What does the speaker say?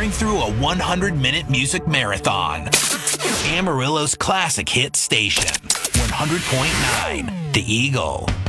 soaring through a 100-minute music marathon. Amarillo's classic hit station, 100.9 The Eagle.